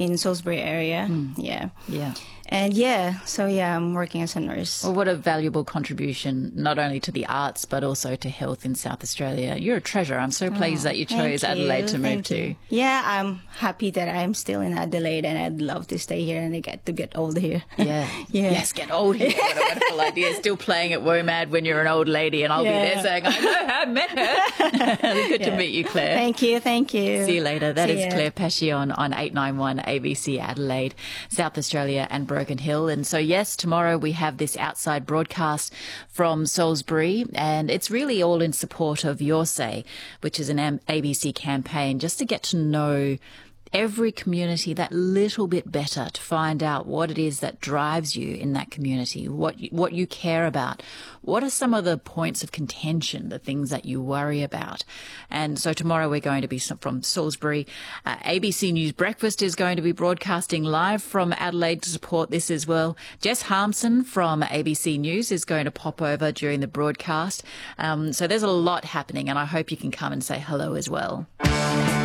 in Salisbury area. Yeah. Yeah. And so I'm working as a nurse. Well, what a valuable contribution, not only to the arts, but also to health in South Australia. You're a treasure. I'm so pleased that you chose Adelaide to move to. Yeah, I'm happy that I'm still in Adelaide, and I'd love to stay here and I get old here. Yeah. Yes, get old here. What a wonderful idea. Still playing at WOMAD when you're an old lady, and I'll be there saying, I know her, I met her. Good to meet you, Claire. Thank you. See you later. That is Claire Passion on 891 ABC Adelaide, South Australia and Broken Hill. And so, yes, tomorrow we have this outside broadcast from Salisbury, and it's really all in support of Your Say, which is an ABC campaign just to get to know every community that little bit better, to find out what it is that drives you in that community, what you care about. What are some of the points of contention, the things that you worry about? And so tomorrow we're going to be from Salisbury. ABC News Breakfast is going to be broadcasting live from Adelaide to support this as well. Jess Harmson from ABC News is going to pop over during the broadcast. So there's a lot happening, and I hope you can come and say hello as well.